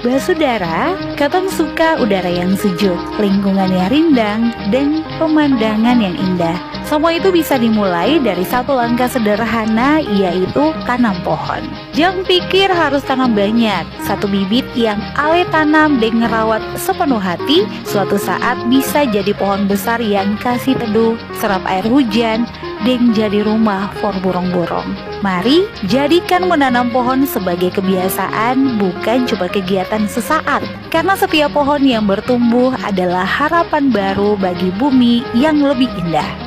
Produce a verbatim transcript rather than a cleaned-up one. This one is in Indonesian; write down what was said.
Basudara, katong suka udara yang sejuk, lingkungan yang rindang, dan pemandangan yang indah. Semua itu bisa dimulai dari satu langkah sederhana, yaitu tanam pohon. Jangan pikir harus tanam banyak. Satu bibit yang ale tanam dan ngerawat sepenuh hati, suatu saat bisa jadi pohon besar yang kasih teduh, serap air hujan, dan jadi rumah for burung-burung. Mari jadikan menanam pohon sebagai kebiasaan, bukan cuma kegiatan sesaat. Karena setiap pohon yang bertumbuh adalah harapan baru bagi bumi yang lebih indah.